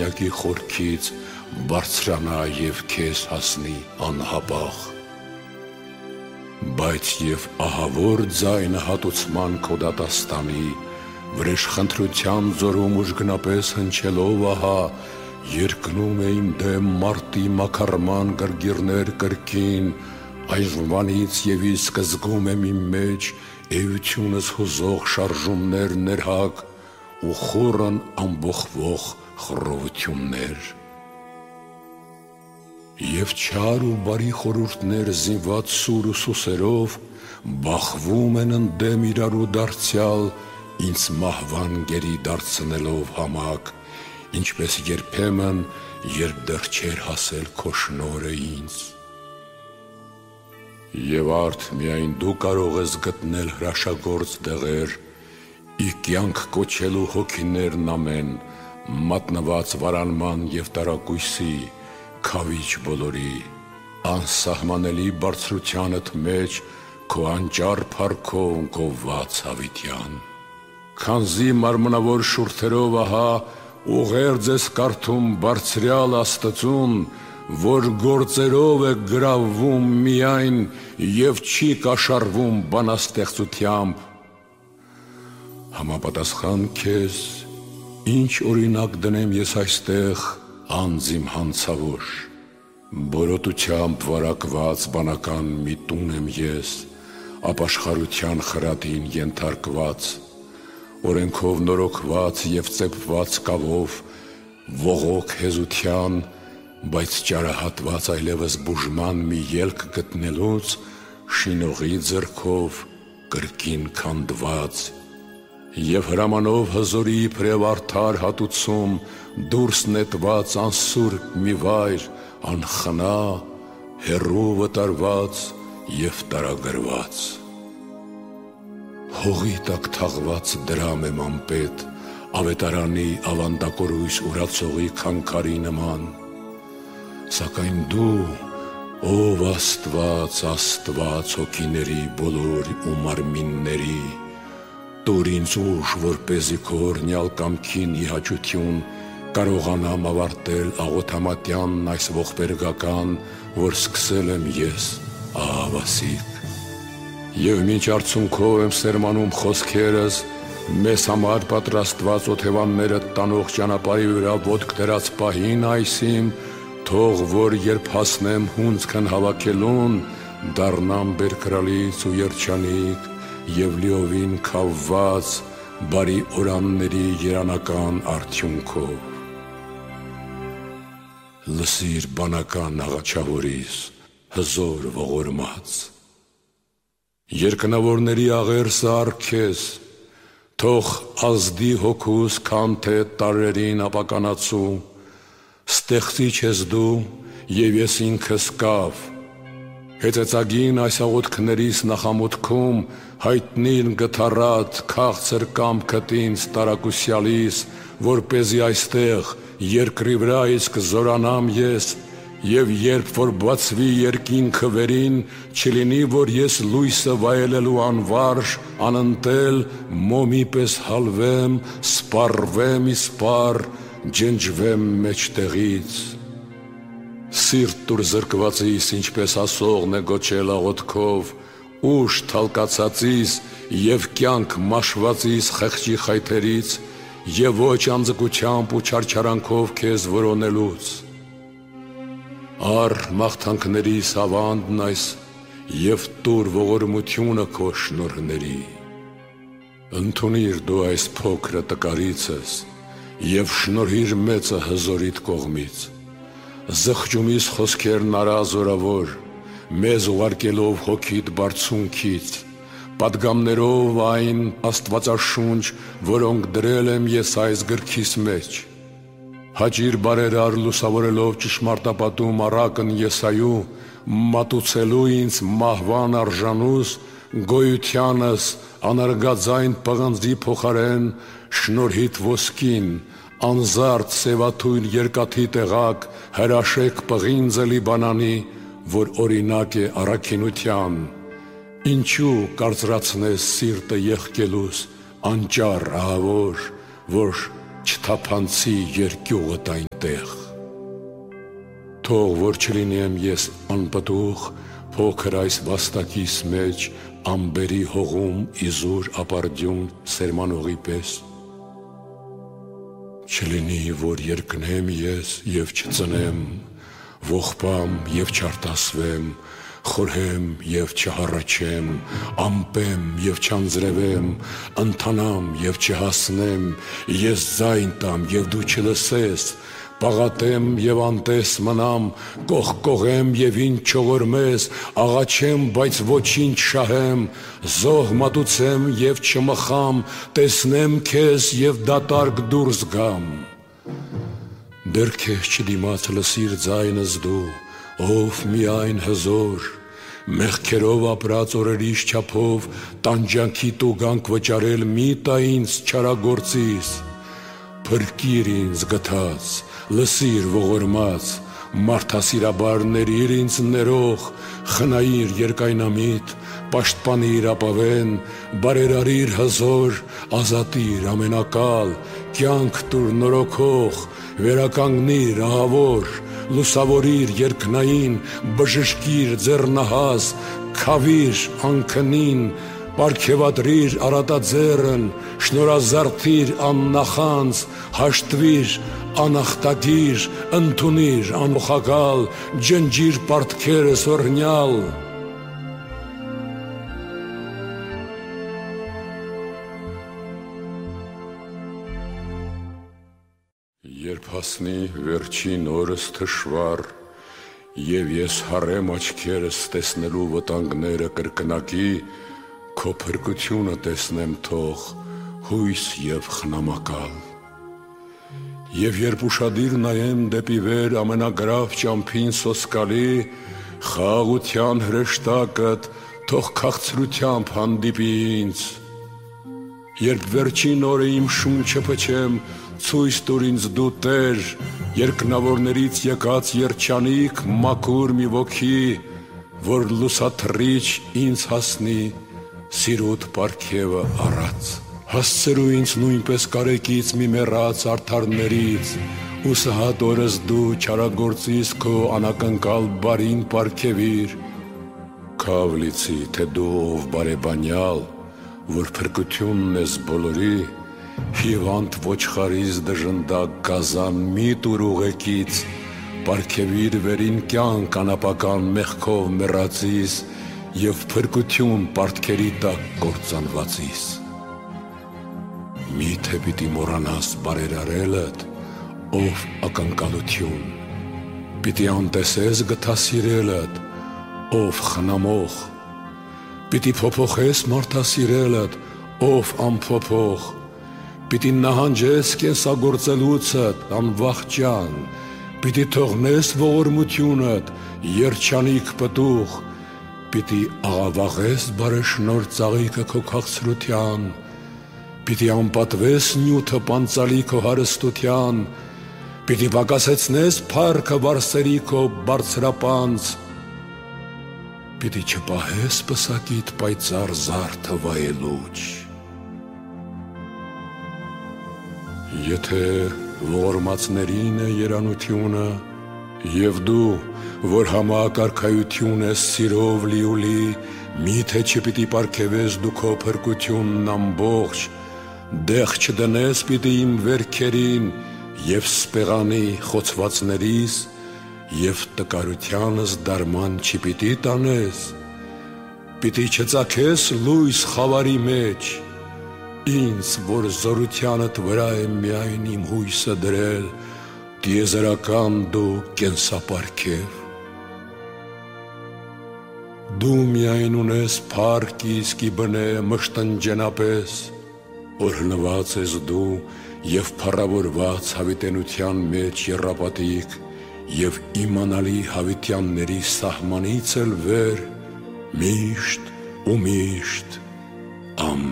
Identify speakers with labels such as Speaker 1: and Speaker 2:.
Speaker 1: Սիրակի խորքից բարձրանա և քեզ հասնի անհապաղ։ Բայց և ահավոր ձայնը հատուցման քո դատաստանի, վրեժխնդրության ձորում ուժգնապես հնչելով ահա, երկնում է իմ դեմ մարտի մաքարման գրգիռներ կրկին, այժմվանից և իսկ զգում եմ իմ մեջ էությունս հուզող շարժումներ ներհակ ու խորն ամբոխվող խռովություններ։ Եվ չար ու բարի խորհուրդներ զինված սուր ու սուսերով բախվում են ընդդեմ իրարու դարձյալ, ինձ մահվան գերի դարձնելով համակ, ինչպես երբեմն, երբ դեռ չէր հասել քո շնորհը ինձ։ Եվ արդ միայն դու կարող ես գտնել հրաշագործ դեղեր, ի կյանք կոչելու հոգիներն ամեն, մատնված վարանման և տարակույսի, քավիչ բոլորի, անսահմանելի բարձրությանդ մեջ քո անճար փառքով գովված հավիտյան։ Քանզի մարմնավոր շուրթերով ահա ուղերձ ես կարդում բարձրյալ Աստծուն, որ գործերով է գրավվում միայն և չի կաշառվում բանաստեղծությամբ։ Համապատասխան քեզ, ինչ օրինակ դնեմ ես այստեղ անձ իմ հանցավոր, բորոտությամբ վարակված բանական մի տուն եմ ես, ապաշխարության խրատին ենթարկված, օրենքով նորոգված և ծեփված կավով, ողոք հեզության, բայց ճարահատված այլևս բուժման մի ելք գտնելուց, շինողի ձեռքով կրկին քանդված, և հրամանով հզորի իբրև արդար հատուցում դուրս նետված անսուրբ մի վայր, անխնա, հեռու վտարված և տարագրված։ Հողի տակ թաղված դրամ եմ անպետ, ավետարանի ավանդակորույս ուրացողի քանքարի նման, սակայն դու, ով Աստված, Աստված հոգիների բոլոր ու մարմինների, տուր ինձ ուժ, որպեսզի քո օրհնյալ կամքին ի հաճություն կարողանամ ավարտել աղոթամատյանն այս ողբերգական, որ սկսել եմ ես, ահավասիկ։ Եվ մինչ արցունքով եմ սերմանում խոսքերս, մեզ համար պատրաստված օթևանները տանող ճանապարհի վրա ոտք դրած պահին այսիմ, թող որ երբ հասնեմ հունձքն հավաքելուն, դառնամ բերկրալից ու երջանիկ և լիովին քավված բարի օրանների երանական արդյունքով։ Լսիր բանական աղաչավորիս, հզոր ողորմած, երկնավորների աղերսը առ թող ազդի հոգուս քանթե տարրերին ապականացու, ստեղծիչ ես դու և ես ինքս կավ, հեծեծագին այս աղոթքներիս նախամուտքում հայտնին գթառատ քաղցր կամքդ ինձ տարակուսյալիս, որպեսզի այստեղ երկրի վրա իսկ զորանամ ես, և երբ որ բացվի երկինքը վերին, չլինի, որ ես լույսը վայելելու անվարժ, անընտել, մոմի պես հալվեմ, սպառվեմ իսպառ, ջնջվեմ մեջտեղից։ Սիրտ տուր զրկվածիս, ինչպես ասողն է գոչել աղոթքով, ուժ թալկացածիս և կյանք մաշվածիս խեղճի խայթերից, և ոչ անձկությամբ ու չարչարանքով քեզ որոնելուց։ Առ մաղթանքներիս ավանդն այս և տուր ողորմությունը քո շնորհների։ Ընդունիր դու այս փոքրը տկարիցս և շնորհիր մեծը հզորիդ կողմից։ Զղջումիս խոսքերն արա զորավոր, մեզ ուղարկելով հոգիդ բարձունքից, պատգամներով այն աստվածաշունչ, որոնք դրել եմ ես այս գրքիս մեջ։ Հաճիր բարերար լուսավորելով ճշմարտապատում առակն Եսայու, մատուցելու ինձ մահվան արժանուս, գոյությանս անարգաձայն պղնձի փոխարեն շնորհիդ ոսկին, անզարդ սևաթույն երկաթի տեղակ, հրաշեկ պղինձը Լիբանանի, որ օրինակ է առաքինության, ինչու կարծրացնես սիրտը եղկելուս անճար ահավոր, որ չթափանցի երկյուղդ այնտեղ։ Թող որ չլինեմ ես անպտուղ, փոքր այս վաստակիս մեջ, ամբերի հողում իզուր ապարդյուն սերմանողի պես։ Չլինի, որ երկնեմ ես և չծնեմ, ողբամ և չարտասվեմ, խորհեմ և չհառաչեմ, ամպեմ և չանձրևեմ, ընթանամ և չհասնեմ, ես ձայն տամ և դու չլսես, պաղատեմ և անտես մնամ, կողկողեմ և ինձ չողորմես, աղաչեմ, բայց ոչինչ շահեմ, զոհ մատուցեմ և չմխամ, տեսնեմ քեզ և դատարկ դուրս գամ։ Դեռ քեզ չդիմաց լսիր ձայնս դու, ով միայն հզոր, մեղքերով ապրած օրերիս չափով, տանջանքի տուգանք վճարել մի տա ինձ չարագործիս, փրկիր ինձ գթած, լսիր ողորմած, մարդասիրաբար ներիր ինձ ներող, խնայիր երկայնամիտ, պաշտպանիր ապավեն, բարերարիր հզոր, ազատիր ամենակալ, կյանք տուր նորոգող, վերականգնիր ահավոր, լուսավորիր երկնային, բժշկիր ձեռնահաս, քավիր անքնին, պարգևատրիր առատաձեռն, շնորհազարդիր աննախանձ, հաշտվիր անախտագիր, ընդունիր անոխակալ, ջնջիր պարտքերս օրհնյալ։ Երբ հասնի վերջին օրս թշվառ, և ես հառեմ աչքերս տեսնելու վտանգները կրկնակի, քո փրկությունը տեսնեմ թող, հույս և խնամակալ։ Եվ երբ ուշադիր նայեմ դեպի վեր ամենագրավ ճամփին սոսկալի, խաղաղության հրեշտակդ թող քաղցրությամբ հանդիպի ինձ։ Երբ վերջին օրը իմ շունչը փչեմ, ցույց տուր ինձ դու Տեր, երկնավորներից եկած երջանիկ մաքուր մի ոգի, որ լուսաթռիչ ինձ հասնի սիրուտ պարգևը առած։ Հասցրու ինձ նույնպես կարեկից մի մեռած արդարներից, ու սհատ օրս դու չարագործիս քո անակնկալ բարին պարգևիր։ Քավ լիցի, թե դու ով բարեբանյալ, որ փրկությունն ես բոլորի, հիվանդ ոչխարից դժնդակ գազան մի տուր ուղեկից, պարգևիր վերին կյանք անապական մեղքով մեռածիս և փրկություն պարտքերի տակ կործանվածիս։ Միթե պիտի մոռանաս բարերարելդ, ով ակնկալություն, պիտի անտեսես գթասիրելդ, ով խնամող, պիտի փոփոխես մարդասիրելդ, ով անփոփոխ, պիտի նահանջես կենսագործելուցդ անվախճան, պիտի թողնես ողորմությունդ, երջանիկ պտուղ, պիտի աղավաղես բարեշնոր ծաղիկը քո քաղցրության, պիտի անպատվես նյութը պանծալի քո հարստության, պիտի պակասեցնես փառքը վարսերի քո բարձրապանծ, պիտի չպահես պսակիդ պայծառ զարդը վայելուչ։ Եթե ողորմածներին է երանությունը, և դու, որ համակարգայություն ես սիրով լիուլի, միթե չպիտի պարգևես դու քո փրկությունն ամբողջ, դեղ չդնես պիտի իմ վերքերին և սպեղանի խոցվածներիս, և տկարությանս դարման չպիտի տանես, պիտի չծագես լույս խավարի մեջ, ինձ, որ զորությանդ վրա է միայն իմ հույսը դրել, տիեզերական դու կենսապարգև։ Դու միայն ունես փառք իսկի բնե մշտնջենապես, օրհնված ես դու և փառավորված հավիտենության մեջ եռապատիկ և իմանալի հավիտյանների սահմանից էլ վեր, միշտ ու միշտ, ամեն։